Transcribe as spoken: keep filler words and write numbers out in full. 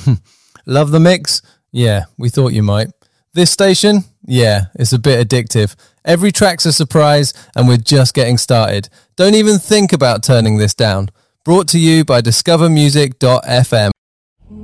Love the mix? Yeah, we thought you might. This station? Yeah, it's a bit addictive. Every track's a surprise, and we're just getting started. Don't even think about turning this down. Brought to you by discover music dot f m.